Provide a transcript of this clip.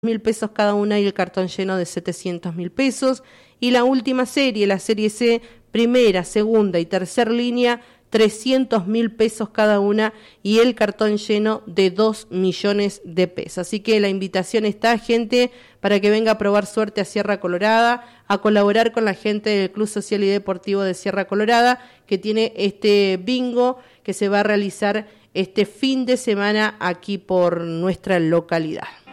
1.000 pesos cada una y el cartón lleno de 700.000 pesos. Y la última serie, la serie C, primera, segunda y tercer línea, 300.000 pesos cada una y el cartón lleno de 2 millones de pesos. Así que la invitación está, gente, para que venga a probar suerte a Sierra Colorada, a colaborar con la gente del Club Social y Deportivo de Sierra Colorada, que tiene este bingo que se va a realizar este fin de semana aquí por nuestra localidad.